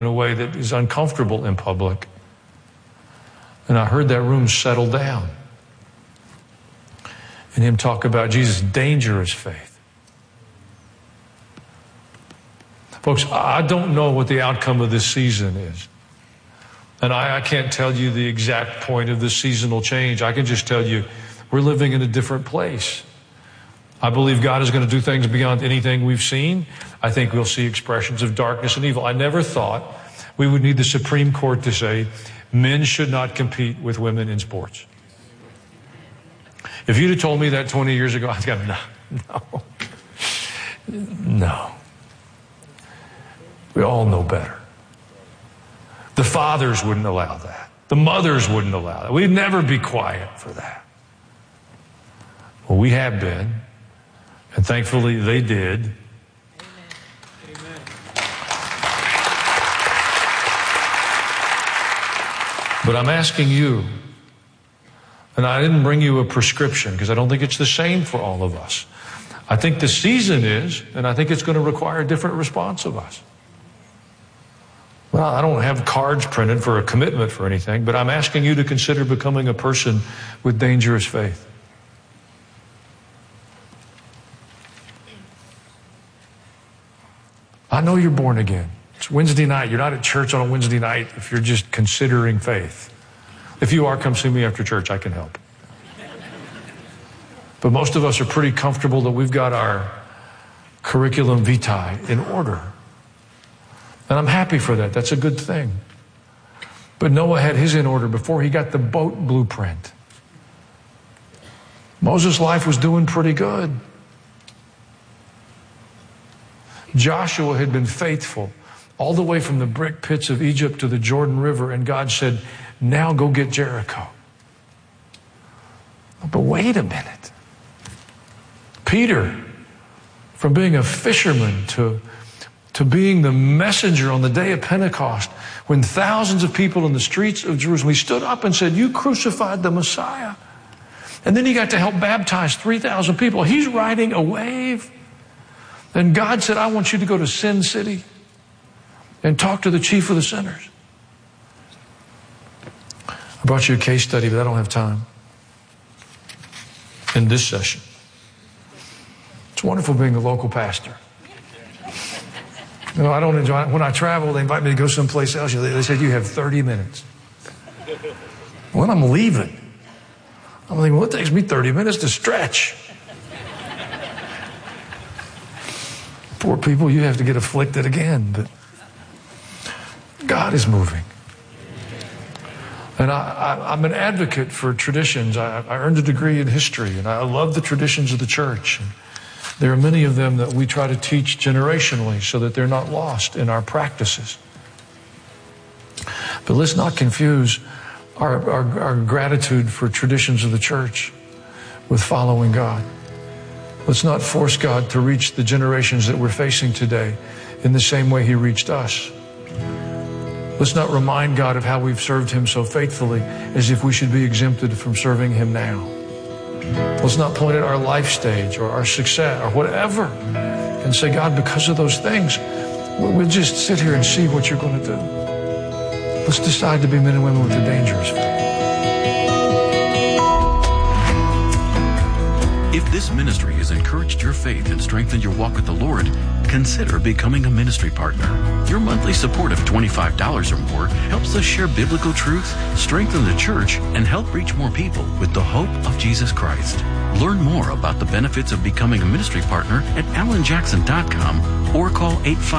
in a way that is uncomfortable in public. And I heard that room settle down. And him talk about Jesus' dangerous faith. Folks, I don't know what the outcome of this season is. And I can't tell you the exact point of this seasonal change. I can just tell you we're living in a different place. I believe God is going to do things beyond anything we've seen. I think we'll see expressions of darkness and evil. I never thought we would need the Supreme Court to say men should not compete with women in sports. If you'd have told me that 20 years ago, I'd go, no. We all know better. The fathers wouldn't allow that. The mothers wouldn't allow that. We'd never be quiet for that. Well, we have been, and thankfully they did. Amen. But I'm asking you, and I didn't bring you a prescription because I don't think it's the same for all of us. I think the season is, and I think it's going to require a different response of us. Well, I don't have cards printed for a commitment for anything, but I'm asking you to consider becoming a person with dangerous faith. I know you're born again. It's Wednesday night. You're not at church on a Wednesday night if you're just considering faith. If you are, come see me after church. I can help. But most of us are pretty comfortable that we've got our curriculum vitae in order. And I'm happy for that. That's a good thing. But Noah had his in order before he got the boat blueprint. Moses' life was doing pretty good. Joshua had been faithful all the way from the brick pits of Egypt to the Jordan River, and God said, now go get Jericho. But wait a minute. Peter, from being a fisherman to being the messenger on the day of Pentecost, when thousands of people in the streets of Jerusalem, he stood up and said, you crucified the Messiah. And then he got to help baptize 3,000 people. He's riding a wave. And God said, I want you to go to Sin City and talk to the chief of the sinners. I brought you a case study, but I don't have time in this session. It's wonderful being a local pastor. You know, I don't enjoy it. When I travel, they invite me to go someplace else. They said, you have 30 minutes. When I'm leaving, I'm thinking, well, it takes me 30 minutes to stretch. Poor people, you have to get afflicted again. But God is moving. And I'm an advocate for traditions. I earned a degree in history, and I love the traditions of the church. And there are many of them that we try to teach generationally so that they're not lost in our practices. But let's not confuse our gratitude for traditions of the church with following God. Let's not force God to reach the generations that we're facing today in the same way He reached us. Let's not remind God of how we've served Him so faithfully as if we should be exempted from serving Him now. Let's not point at our life stage or our success or whatever and say, God, because of those things, we'll just sit here and see what you're going to do. Let's decide to be men and women with a dangerous faith. If this ministry has encouraged your faith and strengthened your walk with the Lord, consider becoming a ministry partner. Your monthly support of $25 or more helps us share biblical truth, strengthen the church, and help reach more people with the hope of Jesus Christ. Learn more about the benefits of becoming a ministry partner at alanjackson.com or call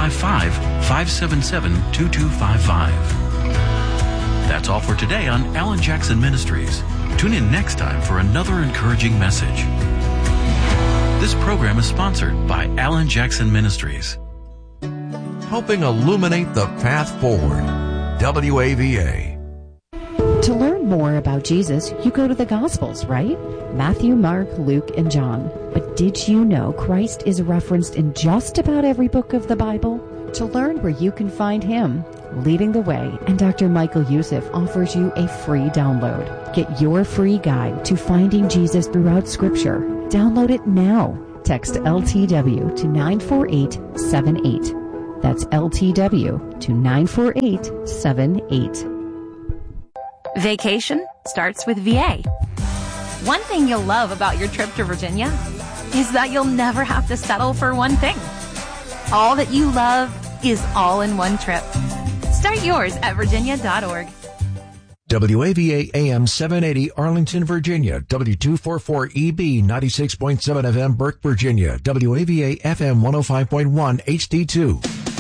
855-577-2255. That's all for today on Alan Jackson Ministries. Tune in next time for another encouraging message. This program is sponsored by Alan Jackson Ministries. Helping illuminate the path forward. WAVA. To learn more about Jesus, you go to the Gospels, right? Matthew, Mark, Luke, and John. But did you know Christ is referenced in just about every book of the Bible? To learn where you can find Him, Leading the Way, and Dr. Michael Youssef offers you a free download. Get your free guide to finding Jesus throughout Scripture. Download it now. Text LTW to 94878. That's LTW to 94878. Vacation starts with VA. One thing you'll love about your trip to Virginia is that you'll never have to settle for one thing. All that you love is all in one trip. Start yours at virginia.org. WAVA AM 780 Arlington, Virginia. W244EB 96.7 FM Burke, Virginia. WAVA FM 105.1 HD2.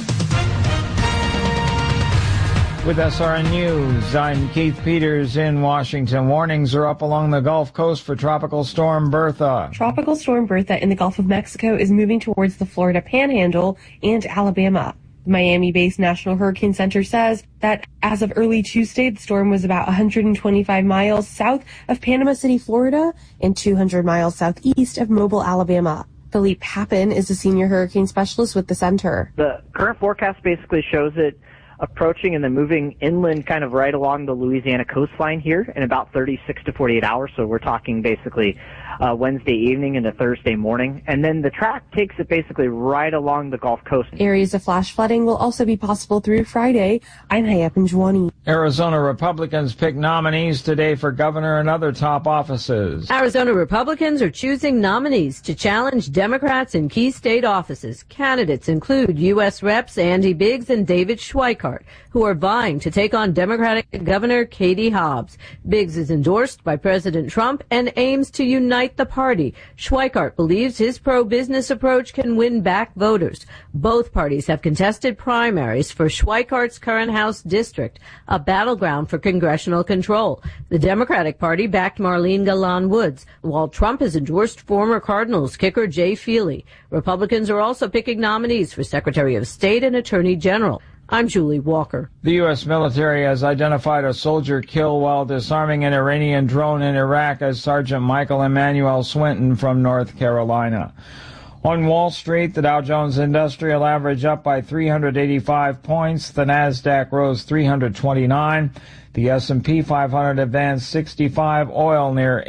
With SRN News, I'm Keith Peters in Washington. Warnings are up along the Gulf Coast for Tropical Storm Bertha. Tropical Storm Bertha in the Gulf of Mexico is moving towards the Florida Panhandle and Alabama. The Miami-based National Hurricane Center says that as of early Tuesday, the storm was about 125 miles south of Panama City, Florida, and 200 miles southeast of Mobile, Alabama. Philippe Papin is a senior hurricane specialist with the center. The current forecast basically shows it approaching and then moving inland kind of right along the Louisiana coastline here in about 36 to 48 hours. So we're talking basically Wednesday evening into Thursday morning. And then the track takes it basically right along the Gulf Coast. Areas of flash flooding will also be possible through Friday. I'm Hayat Benjwani. Arizona Republicans pick nominees today for governor and other top offices. Arizona Republicans are choosing nominees to challenge Democrats in key state offices. Candidates include U.S. Reps Andy Biggs and David Schweikart, who are vying to take on Democratic Governor Katie Hobbs. Biggs is endorsed by President Trump and aims to unite the party. Schweikart believes his pro-business approach can win back voters. Both parties have contested primaries for Schweikart's current House district, a battleground for congressional control. The Democratic Party backed Marlene Galan Woods, while Trump has endorsed former Cardinals kicker Jay Feely. Republicans are also picking nominees for Secretary of State and Attorney General. I'm Julie Walker. The U.S. military has identified a soldier killed while disarming an Iranian drone in Iraq as Sergeant Michael Emmanuel Swinton from North Carolina. On Wall Street, the Dow Jones Industrial Average up by 385 points. The Nasdaq rose 329. The S&P 500 advanced 65. Oil near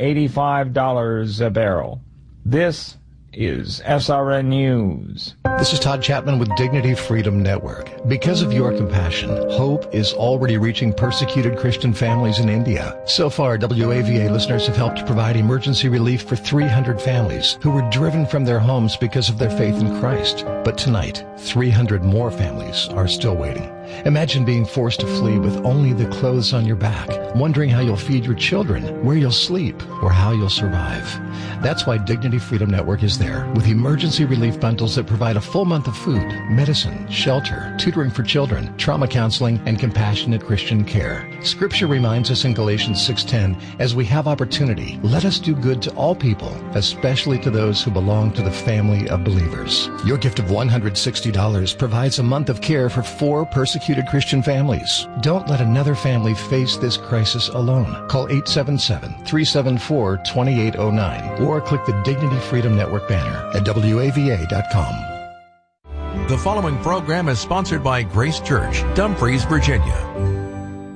$85 a barrel. This is SRN News. This is Todd Chapman with Dignity Freedom Network. Because of your compassion, hope is already reaching persecuted Christian families in India. So far, WAVA listeners have helped provide emergency relief for 300 families who were driven from their homes because of their faith in Christ. But tonight, 300 more families are still waiting. Imagine being forced to flee with only the clothes on your back, wondering how you'll feed your children, where you'll sleep, or how you'll survive. That's why Dignity Freedom Network is there with emergency relief bundles that provide a full month of food, medicine, shelter, tutoring for children, trauma counseling, and compassionate Christian care. Scripture reminds us in Galatians 6:10, as we have opportunity, let us do good to all people, especially to those who belong to the family of believers. Your gift of $160 provides a month of care for 4 persecuted Christian families. Don't let another family face this crisis alone. Call 877-374-2809 or click the Dignity Freedom Network banner at WAVA.com. The following program is sponsored by Grace Church, Dumfries, Virginia.